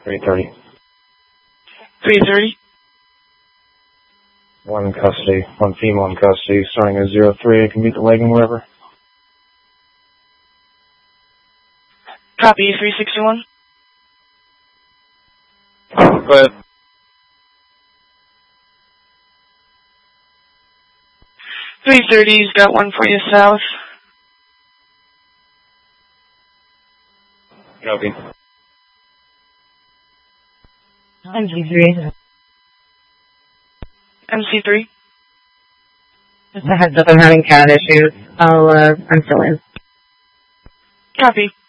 3:30. 3:30. One in custody, one female in custody, starting at 03. I can meet the leg and whatever. Copy, 361. Go ahead. 3:30's got one for you south. Copy. MC3. MC3. Just a heads up, I'm having cat issues. I'm still in. Copy.